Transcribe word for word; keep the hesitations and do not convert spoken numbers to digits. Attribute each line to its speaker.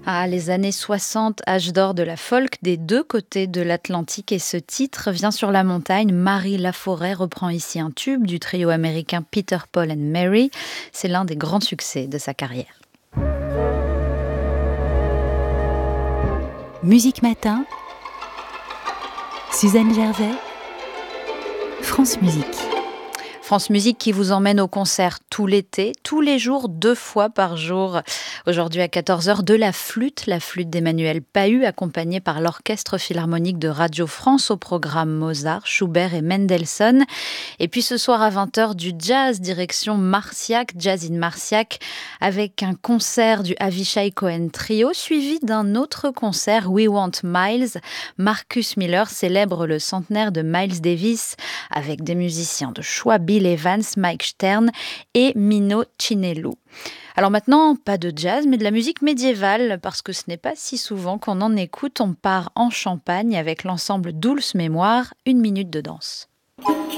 Speaker 1: Ah, les années soixante, âge d'or de la folk des deux côtés de l'Atlantique, et ce titre vient sur la montagne. Marie Laforêt reprend ici un tube du trio américain Peter, Paul and Mary. C'est l'un des grands succès de sa carrière.
Speaker 2: Musique Matin, Suzanne Gervais, France Musique.
Speaker 1: France Musique qui vous emmène au concert tout l'été, tous les jours, deux fois par jour. Aujourd'hui à quatorze heures, de la flûte, la flûte d'Emmanuel Pahud, accompagnée par l'Orchestre Philharmonique de Radio France au programme Mozart, Schubert et Mendelssohn. Et puis ce soir à vingt heures, du jazz, direction Marciac, Jazz in Marciac, avec un concert du Avishai Cohen Trio, suivi d'un autre concert, We Want Miles. Marcus Miller célèbre le centenaire de Miles Davis avec des musiciens de choix, Bill Evans, Mike Stern et Mino Chinelou. Alors maintenant, pas de jazz, mais de la musique médiévale, parce que ce n'est pas si souvent qu'on en écoute. On part en Champagne avec l'ensemble Dulce Mémoire, une minute de danse.